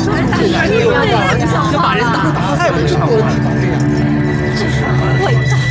这男的有点把人打太不像话了。 这是伟大。